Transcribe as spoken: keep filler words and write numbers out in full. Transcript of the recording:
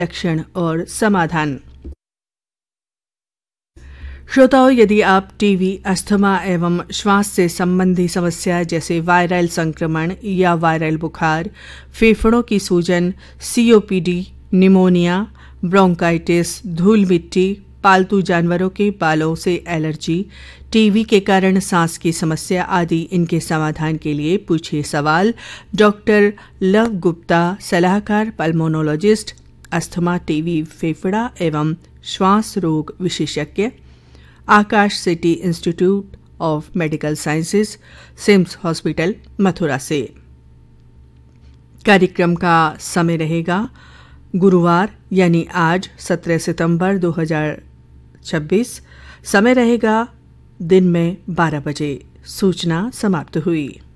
लक्षण और समाधान। श्रोताओं, यदि आप टीबी, अस्थमा एवं श्वास से संबंधी समस्या जैसे वायरल संक्रमण या वायरल बुखार, फेफड़ों की सूजन, सीओपीडी, निमोनिया, ब्रोंकाइटिस, धूल मिट्टी, पालतू जानवरों के बालों से एलर्जी, टीबी के कारण सांस की समस्या आदि इनके समाधान के लिए पूछिए सवाल। डॉक्टर लव गुप्ता, सलाहकार पल्मोनोलॉजिस्ट, अस्थमा, टीबी, फेफड़ा एवं श्वास रोग विशेषज्ञ, आकाश city institute of medical sciences, CIMS hospital, Mathura से। कार्यक्रम का समय रहेगा गुरुवार यानी आज सत्रह सितंबर दो हज़ार छब्बीस। समय रहेगा दिन में बारह बजे। सूचना समाप्त हुई।